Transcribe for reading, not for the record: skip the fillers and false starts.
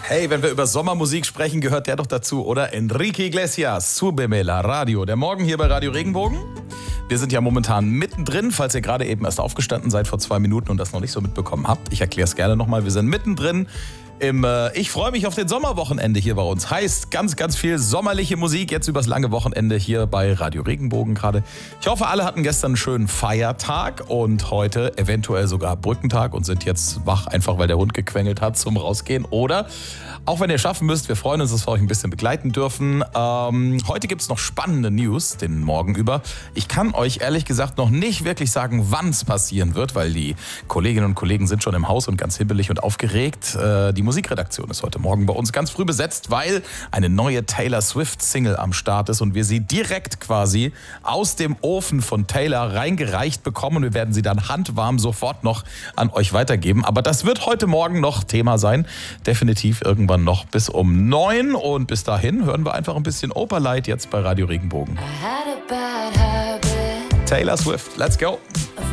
Hey, wenn wir über Sommermusik sprechen, gehört der doch dazu, oder? Enrique Iglesias, Súbeme la Radio. Der Morgen hier bei Radio Regenbogen. Wir sind ja momentan mittendrin, falls ihr gerade eben erst aufgestanden seid vor 2 Minuten und das noch nicht so mitbekommen habt. Ich erkläre es gerne nochmal. Wir sind mittendrin Ich freue mich auf den Sommerwochenende hier bei uns. Heißt ganz, ganz viel sommerliche Musik jetzt übers lange Wochenende hier bei Radio Regenbogen gerade. Ich hoffe, alle hatten gestern einen schönen Feiertag und heute eventuell sogar Brückentag und sind jetzt wach, einfach weil der Hund gequengelt hat zum Rausgehen. Oder, auch wenn ihr schaffen müsst, wir freuen uns, dass wir euch ein bisschen begleiten dürfen. Heute gibt es noch spannende News den Morgen über. Ich kann euch ehrlich gesagt noch nicht wirklich sagen, wann es passieren wird, weil die Kolleginnen und Kollegen sind schon im Haus und ganz hibbelig und aufgeregt. Die Musikredaktion ist heute Morgen bei uns ganz früh besetzt, weil eine neue Taylor Swift-Single am Start ist und wir sie direkt quasi aus dem Ofen von Taylor reingereicht bekommen und wir werden sie dann handwarm sofort noch an euch weitergeben. Aber das wird heute Morgen noch Thema sein, definitiv irgendwann noch bis um 9 und bis dahin hören wir einfach ein bisschen Opalite jetzt bei Radio Regenbogen. Taylor Swift, let's go!